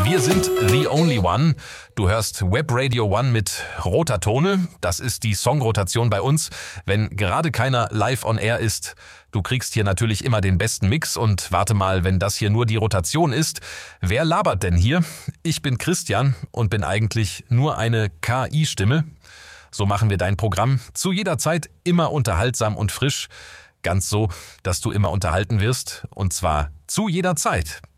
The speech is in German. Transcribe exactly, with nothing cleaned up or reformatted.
Wir sind The Only One. Du hörst Web Radio One mit roter Tone. Das ist die Songrotation bei uns, wenn gerade keiner live on air ist. Du kriegst hier natürlich immer den besten Mix und warte mal, wenn das hier nur die Rotation ist. Wer labert denn hier? Ich bin Christian und bin eigentlich nur eine K I-Stimme. So machen wir dein Programm zu jeder Zeit immer unterhaltsam und frisch. Ganz so, dass du immer unterhalten wirst und zwar zu jeder Zeit.